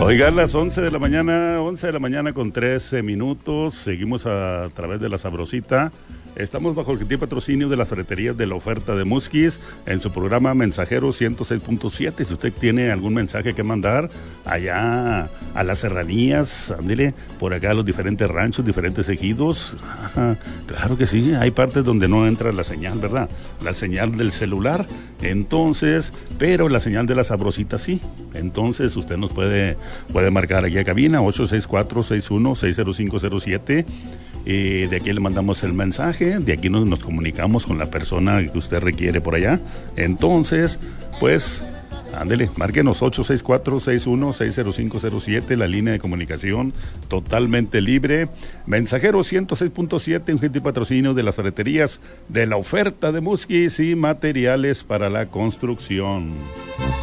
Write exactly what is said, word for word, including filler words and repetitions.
Oigan, las once de la mañana, once de la mañana con trece minutos, seguimos a, a través de La Sabrosita. Estamos bajo el gentil patrocinio de las ferreterías de la oferta de Musquis en su programa Mensajero ciento seis punto siete. Si usted tiene algún mensaje que mandar allá a las serranías, ándele, por acá a los diferentes ranchos, diferentes ejidos. Ajá, claro que sí, hay partes donde no entra la señal, ¿verdad? La señal del celular, entonces, pero la señal de La Sabrosita sí. Entonces usted nos puede, puede marcar aquí a cabina ocho seis cuatro, seis uno, seis cero cinco cero siete. Eh, de aquí le mandamos el mensaje, de aquí nos, nos comunicamos con la persona que usted requiere por allá. Entonces, pues, ándele, márquenos ocho seis cuatro, seis uno, seis cero cinco cero siete, la línea de comunicación totalmente libre. Mensajero ciento seis punto siete, un gentil patrocinio de las ferreterías de la oferta de Musquis y materiales para la construcción.